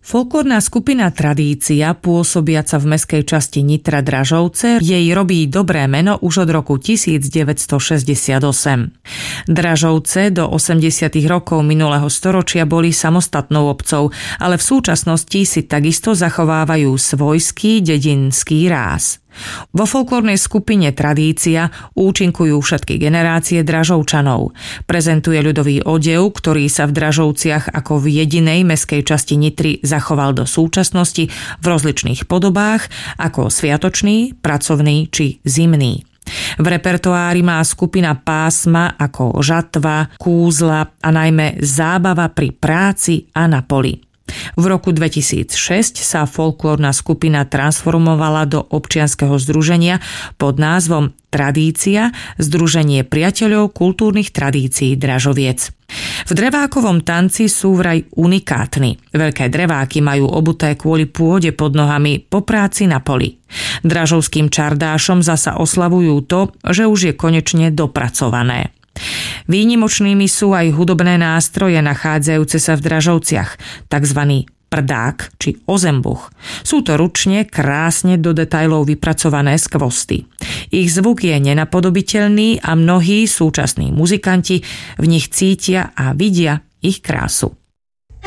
Folklórna skupina Tradícia, pôsobiaca v mestskej časti Nitra Dražovce, jej robí dobré meno už od roku 1968. Dražovce do 80. rokov minulého storočia boli samostatnou obcov, ale v súčasnosti si takisto zachovávajú svojský dedinský ráz. Vo folklórnej skupine Tradícia účinkujú všetky generácie Dražovčanov. Prezentuje ľudový odev, ktorý sa v Dražovciach ako v jedinej mestskej časti Nitry zachoval do súčasnosti v rozličných podobách ako sviatočný, pracovný či zimný. V repertoári má skupina pásma ako žatva, kúzla a najmä zábava pri práci a na poli. V roku 2006 sa folklórna skupina transformovala do občianskeho združenia pod názvom Tradícia, Združenie priateľov kultúrnych tradícií Dražoviec. V drevákovom tanci sú vraj unikátni. Veľké dreváky majú obuté kvôli pôde pod nohami po práci na poli. Dražovským čardášom zasa oslavujú to, že už je konečne dopracované. Výnimočnými sú aj hudobné nástroje nachádzajúce sa v Dražovciach, takzvaný prdák či ozembuch. Sú to ručne, krásne do detailov vypracované skvosty. Ich zvuk je nenapodobiteľný a mnohí súčasní muzikanti v nich cítia a vidia ich krásu.